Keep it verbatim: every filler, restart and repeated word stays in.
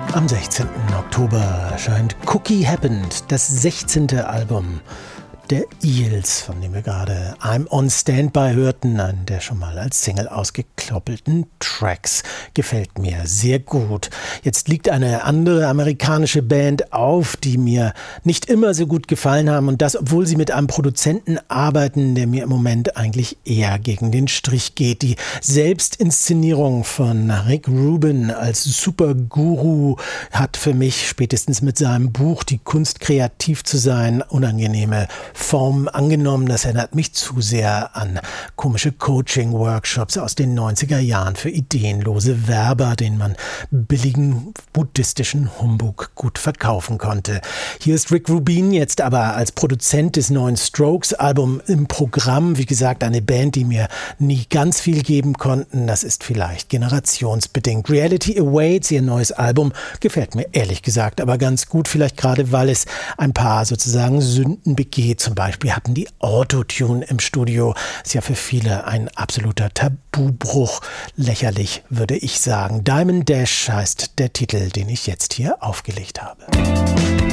Am sechzehnten Oktober erscheint Cookie Happened, das sechzehnte Album der Eels, von dem wir gerade I'm on Standby hörten, einen der schon mal als Single ausgekloppelten Tracks. Gefällt mir sehr gut. Jetzt liegt eine andere amerikanische Band auf, die mir nicht immer so gut gefallen haben, und das, obwohl sie mit einem Produzenten arbeiten, der mir im Moment eigentlich eher gegen den Strich geht. Die Selbstinszenierung von Rick Rubin als Superguru hat für mich spätestens mit seinem Buch Die Kunst, kreativ zu sein, unangenehme Form angenommen. Das erinnert mich zu sehr an komische Coaching-Workshops aus den neunziger Jahren für ideenlose Werber, denen man billigen buddhistischen Humbug gut verkaufen konnte. Hier ist Rick Rubin jetzt aber als Produzent des neuen Strokes-Albums im Programm. Wie gesagt, eine Band, die mir nie ganz viel geben konnten. Das ist vielleicht generationsbedingt. Reality Awaits, ihr neues Album, gefällt mir ehrlich gesagt aber ganz gut. Vielleicht gerade, weil es ein paar sozusagen Sünden begeht. Zum Beispiel hatten die Autotune im Studio. Ist ja für viele ein absoluter Tabubruch. Lächerlich, würde ich sagen. Diamond Dash heißt der Titel, den ich jetzt hier aufgelegt habe.